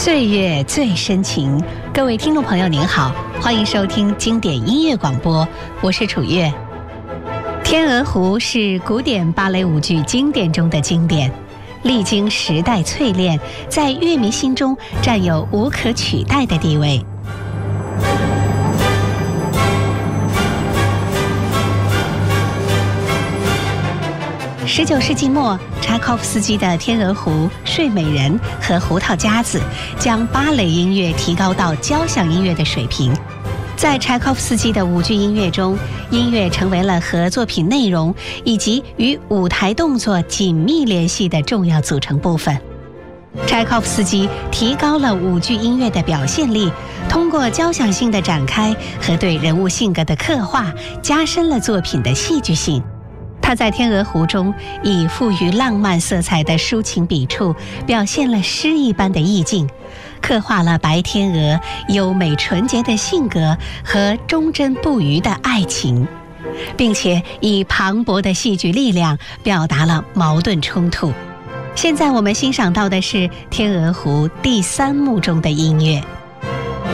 岁月最深情，各位听众朋友您好，欢迎收听经典音乐广播，我是楚月。《天鹅湖》是古典芭蕾舞剧经典中的经典，历经时代淬炼，在乐迷心中占有无可取代的地位。19世纪末，柴可夫斯基的《天鹅湖》《睡美人》和《胡桃夹子》将芭蕾音乐提高到交响音乐的水平。在柴可夫斯基的舞剧音乐中，音乐成为了和作品内容以及与舞台动作紧密联系的重要组成部分。柴可夫斯基提高了舞剧音乐的表现力，通过交响性的展开和对人物性格的刻画，加深了作品的戏剧性。他在《天鹅湖》中以富于浪漫色彩的抒情笔触，表现了诗一般的意境，刻画了白天鹅优美纯洁的性格和忠贞不渝的爱情，并且以磅礴的戏剧力量表达了矛盾冲突。现在我们欣赏到的是《天鹅湖》第3幕中的音乐。